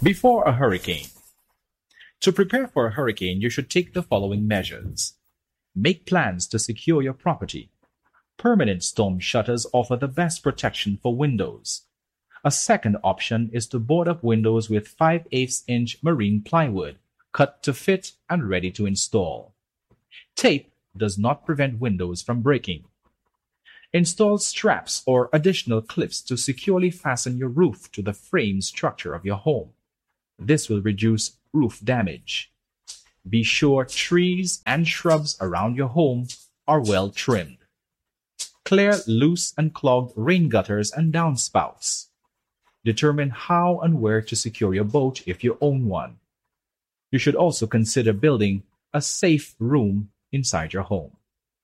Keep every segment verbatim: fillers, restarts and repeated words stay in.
Before a hurricane. To prepare for a hurricane, you should take the following measures. Make plans to secure your property. Permanent storm shutters offer the best protection for windows. A second option is to board up windows with five eighths inch marine plywood, cut to fit and ready to install. Tape does not prevent windows from breaking. Install straps or additional clips to securely fasten your roof to the frame structure of your home. This will reduce roof damage. Be sure trees and shrubs around your home are well trimmed. Clear loose and clogged rain gutters and downspouts. Determine how and where to secure your boat if you own one. You should also consider building a safe room inside your home.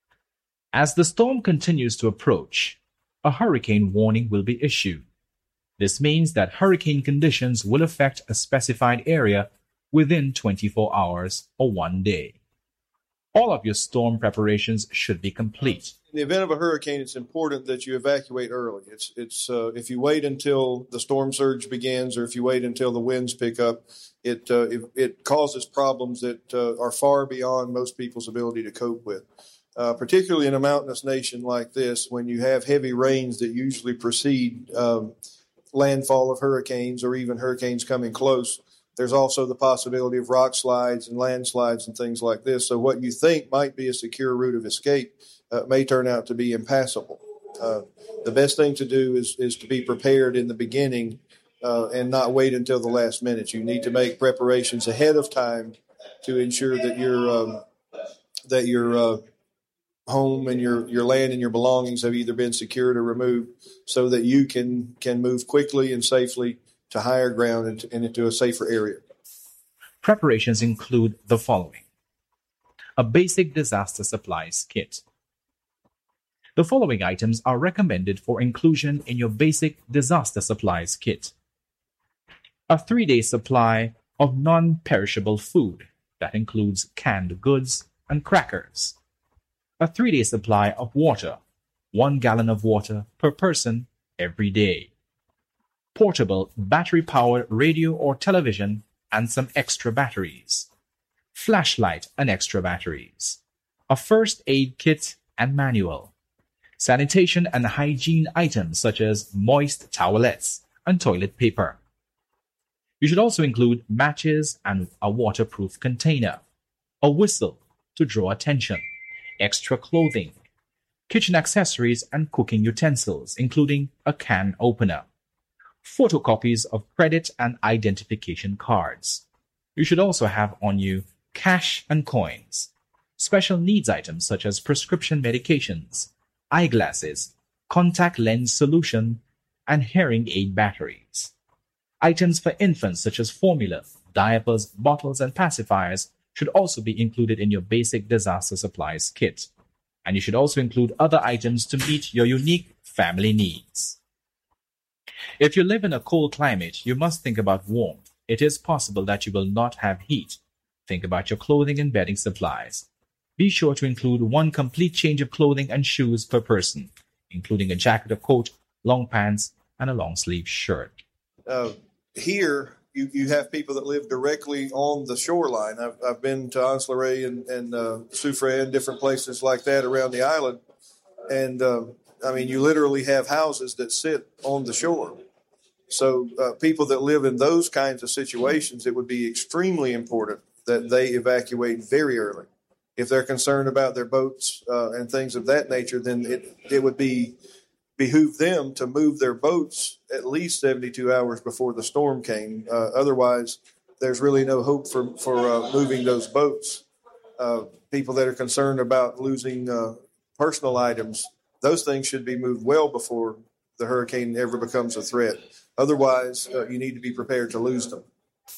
As the storm continues to approach, a hurricane warning will be issued. This means that hurricane conditions will affect a specified area within twenty-four hours or one day. All of your storm preparations should be complete. In the event of a hurricane, it's important that you evacuate early. It's it's uh, if you wait until the storm surge begins, or if you wait until the winds pick up, it uh, it, it causes problems that uh, are far beyond most people's ability to cope with. Uh, particularly in a mountainous nation like this, when you have heavy rains that usually precede um, landfall of hurricanes or even hurricanes coming close. There's also the possibility of rock slides and landslides and things like this. So what you think might be a secure route of escape uh, may turn out to be impassable. Uh, the best thing to do is, is to be prepared in the beginning uh, and not wait until the last minute. You need to make preparations ahead of time to ensure that your um, that your uh, home and your, your land and your belongings have either been secured or removed, so that you can can move quickly and safely to higher ground and, to, and into a safer area. Preparations include the following. A basic disaster supplies kit. The following items are recommended for inclusion in your basic disaster supplies kit. A three-day supply of non-perishable food that includes canned goods and crackers. A three-day supply of water, one gallon of water per person every day. Portable battery-powered radio or television and some extra batteries. Flashlight and extra batteries. A first aid kit and manual. Sanitation and hygiene items such as moist towelettes and toilet paper. You should also include matches and a waterproof container. A whistle to draw attention. Extra clothing. Kitchen accessories and cooking utensils, including a can opener. Photocopies of credit and identification cards. You should also have on you cash and coins. Special needs items such as prescription medications, eyeglasses, contact lens solution, and hearing aid batteries. Items for infants such as formula, diapers, bottles, and pacifiers should also be included in your basic disaster supplies kit. And you should also include other items to meet your unique family needs. If you live in a cold climate, you must think about warmth. It is possible that you will not have heat. Think about your clothing and bedding supplies. Be sure to include one complete change of clothing and shoes per person, including a jacket or coat, long pants, and a long-sleeve shirt. Uh, here, you, you have people that live directly on the shoreline. I've, I've been to Anse La Raye and, and uh, Soufrière and different places like that around the island. And, uh, I mean, you literally have houses that sit on the shore. So uh, people that live in those kinds of situations, it would be extremely important that they evacuate very early. If they're concerned about their boats uh, and things of that nature, then it, it would be behoove them to move their boats at least seventy-two hours before the storm came. Uh, otherwise, there's really no hope for, for uh, moving those boats. Uh, people that are concerned about losing uh, personal items, those things should be moved well before the hurricane ever becomes a threat. Otherwise, uh, you need to be prepared to lose them.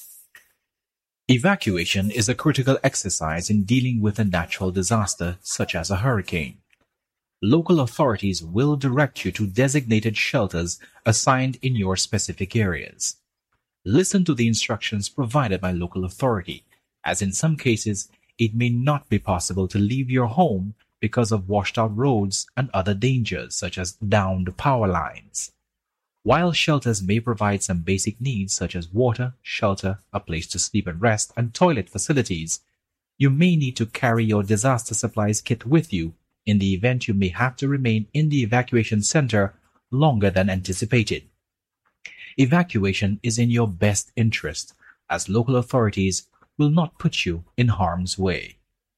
Evacuation is a critical exercise in dealing with a natural disaster such as a hurricane. Local authorities will direct you to designated shelters assigned in your specific areas. Listen to the instructions provided by local authority, as in some cases it may not be possible to leave your home because of washed out roads and other dangers such as downed power lines. While shelters may provide some basic needs such as water, shelter, a place to sleep and rest, and toilet facilities, you may need to carry your disaster supplies kit with you in the event you may have to remain in the evacuation center longer than anticipated. Evacuation is in your best interest, as local authorities will not put you in harm's way.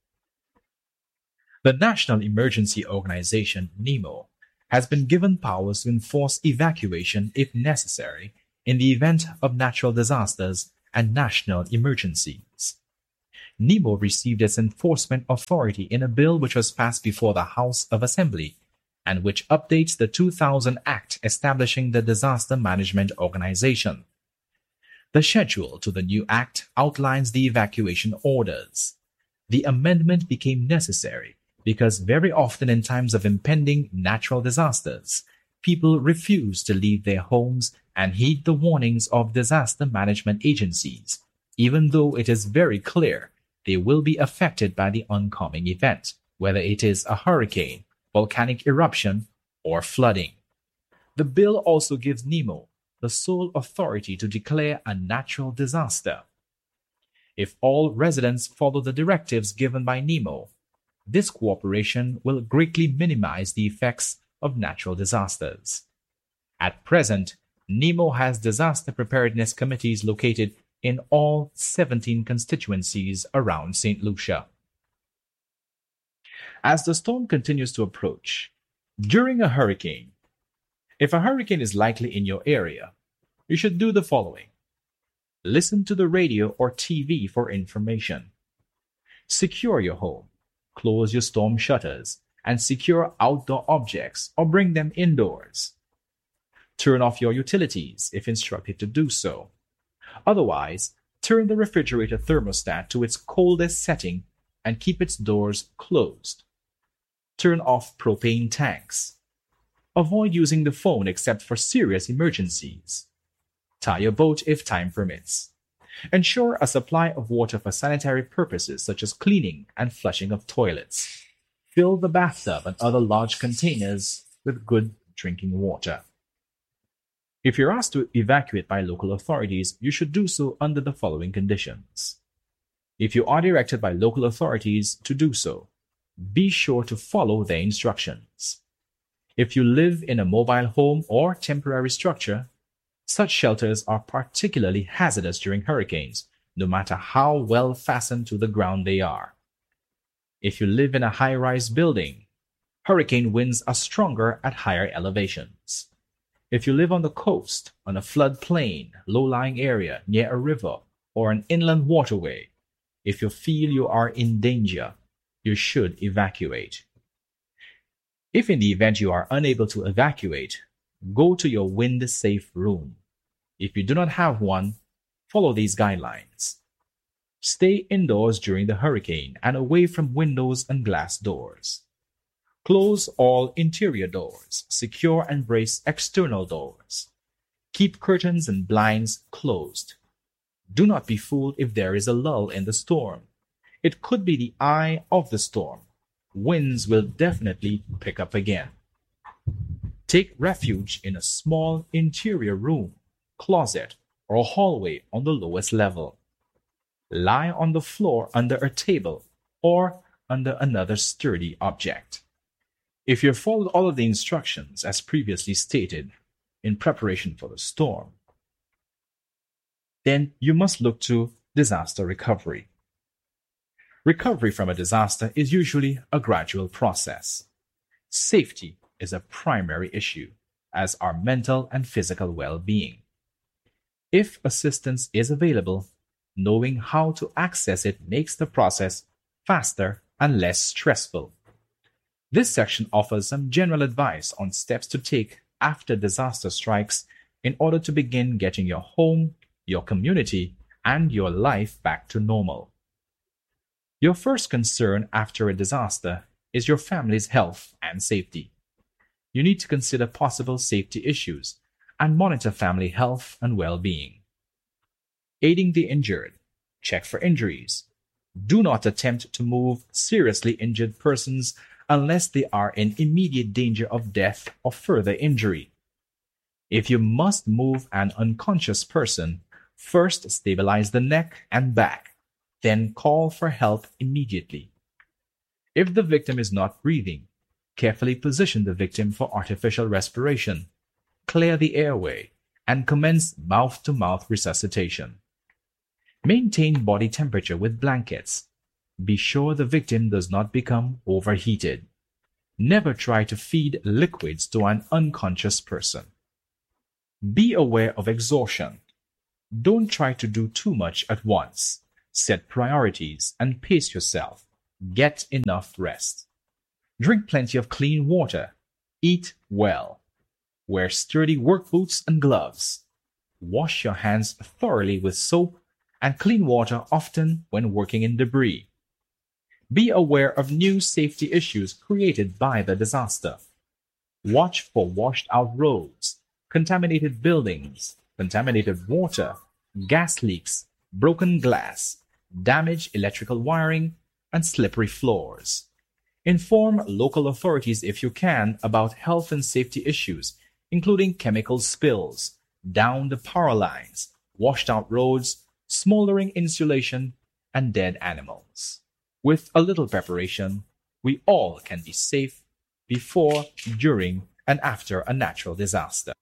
The National Emergency Organization, NEMO, has been given powers to enforce evacuation if necessary in the event of natural disasters and national emergencies. NEMO received its enforcement authority in a bill which was passed before the House of Assembly and which updates the two thousand Act establishing the Disaster Management Organization. The schedule to the new act outlines the evacuation orders. The amendment became necessary because very often in times of impending natural disasters, people refuse to leave their homes and heed the warnings of disaster management agencies, even though it is very clear they will be affected by the oncoming event, whether it is a hurricane, volcanic eruption, or flooding. The bill also gives NEMO the sole authority to declare a natural disaster. If all residents follow the directives given by NEMO, this cooperation will greatly minimize the effects of natural disasters. At present, NEMO has disaster preparedness committees located in all seventeen constituencies around Saint Lucia. As the storm continues to approach, during a hurricane, if a hurricane is likely in your area, you should do the following. Listen to the radio or T V for information. Secure your home, close your storm shutters, and secure outdoor objects or bring them indoors. Turn off your utilities if instructed to do so. Otherwise, turn the refrigerator thermostat to its coldest setting and keep its doors closed. Turn off propane tanks. Avoid using the phone except for serious emergencies. Tie your boat if time permits. Ensure a supply of water for sanitary purposes such as cleaning and flushing of toilets. Fill the bathtub and other large containers with good drinking water. If you're asked to evacuate by local authorities, you should do so under the following conditions. If you are directed by local authorities to do so, be sure to follow their instructions. If you live in a mobile home or temporary structure, such shelters are particularly hazardous during hurricanes, no matter how well fastened to the ground they are. If you live in a high-rise building, hurricane winds are stronger at higher elevations. If you live on the coast, on a floodplain, low-lying area, near a river, or an inland waterway, if you feel you are in danger, you should evacuate. If in the event you are unable to evacuate, go to your wind-safe room. If you do not have one, follow these guidelines. Stay indoors during the hurricane and away from windows and glass doors. Close all interior doors. Secure and brace external doors. Keep curtains and blinds closed. Do not be fooled if there is a lull in the storm. It could be the eye of the storm. Winds will definitely pick up again. Take refuge in a small interior room, closet, or hallway on the lowest level. Lie on the floor under a table or under another sturdy object. If you followed all of the instructions as previously stated in preparation for the storm, then you must look to disaster recovery. Recovery from a disaster is usually a gradual process. Safety is a primary issue, as are mental and physical well-being. If assistance is available, knowing how to access it makes the process faster and less stressful. This section offers some general advice on steps to take after disaster strikes in order to begin getting your home, your community, and your life back to normal. Your first concern after a disaster is your family's health and safety. You need to consider possible safety issues and monitor family health and well-being. Aiding the injured. Check for injuries. Do not attempt to move seriously injured persons unless they are in immediate danger of death or further injury. If you must move an unconscious person, first stabilize the neck and back, then call for help immediately. If the victim is not breathing, carefully position the victim for artificial respiration, clear the airway, and commence mouth-to-mouth resuscitation. Maintain body temperature with blankets. Be sure the victim does not become overheated. Never try to feed liquids to an unconscious person. Be aware of exhaustion. Don't try to do too much at once. Set priorities and pace yourself. Get enough rest. Drink plenty of clean water. Eat well. Wear sturdy work boots and gloves. Wash your hands thoroughly with soap and clean water often when working in debris. Be aware of new safety issues created by the disaster. Watch for washed out roads, contaminated buildings, contaminated water, gas leaks, broken glass, damaged electrical wiring, and slippery floors. Inform local authorities if you can about health and safety issues, including chemical spills, downed power lines, washed out roads, smoldering insulation, and dead animals. With a little preparation, we all can be safe before, during, and after a natural disaster.